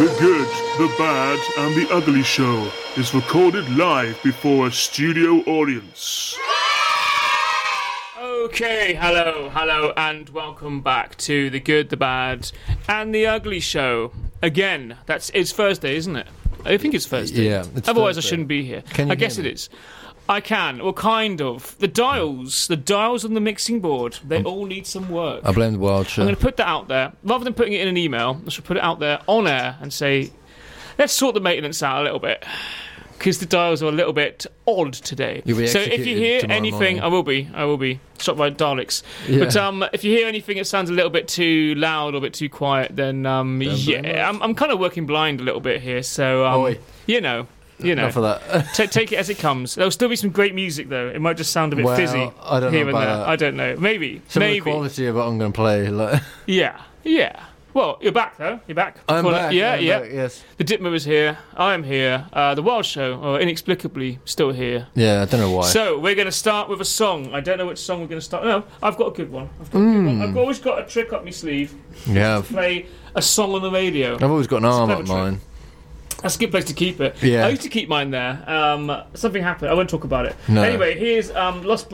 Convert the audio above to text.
The Good, the Bad, and the Ugly Show is recorded live before a studio audience. Okay, hello, and welcome back to The Good, the Bad, and the Ugly Show. Again, it's Thursday, isn't it? I think it's Thursday. Yeah, it's Otherwise Thursday. I shouldn't be here. Can you I guess hear it me? is. I can, well, kind of. The dials on the mixing board, they all need some work. I blame the Wild I'm Show. going to put that out there. Rather than putting it in an email, I should put it out there on air and say, let's sort the maintenance out a little bit. Because the dials are a little bit odd today. You'll be So if you executed hear tomorrow anything, morning. I will be. Shot by Daleks. Yeah. But if you hear anything that sounds a little bit too loud or a bit too quiet, then yeah, I'm kind of working blind a little bit here. So, Oi. you know. Enough of that. Take it as it comes. There'll still be some great music, though. It might just sound a bit Well, fizzy I don't know here and about there. that. I don't know. Maybe. Some of the Maybe. quality of what I'm going to play. Like, Yeah. Well, you're back, though. You're back. I'm Well, back. Yeah, I'm yeah. back, yes. The Ditmer is here. I am here. The Wild Show, inexplicably, still here. Yeah, I don't know why. So, we're going to start with a song. I don't know which song we're going to start. No, I've got a good one. I've always got a trick up my sleeve. Yeah. Play a song on the radio. I've always got an arm clever up trick. mine. That's a good place to keep it. Yeah. I used to keep mine there. Something happened. I won't talk about it. No. Anyway, here's Lost